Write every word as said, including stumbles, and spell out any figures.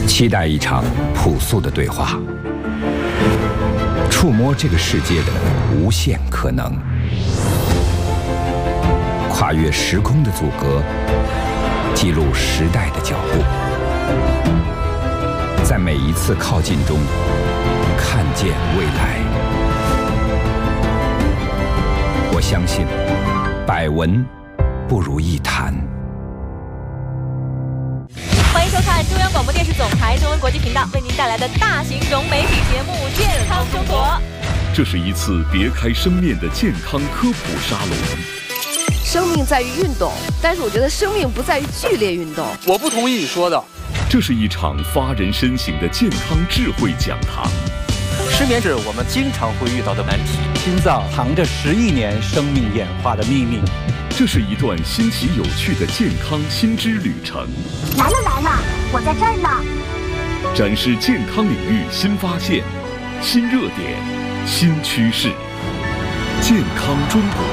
期待一场朴素的对话，触摸这个世界的无限可能，跨越时空的阻隔，记录时代的脚步，在每一次靠近中看见未来。我相信，百闻不如一谈。 欢迎收看中央广播电视总台中文国际频道为您带来的大型融媒体节目《健康生活》。 这是一次别开生面的健康科普沙龙。 生命在于运动，但是我觉得生命不在于剧烈运动。 我不同意你说的。 这是一场发人深省的健康智慧讲堂。 失眠是我们经常会遇到的难题。 心脏藏着十亿年生命演化的秘密。 这是一段新奇有趣的健康新知旅程。 来了来了，我在这儿呢。 展示健康领域新发现、新热点、新趋势。健康中国。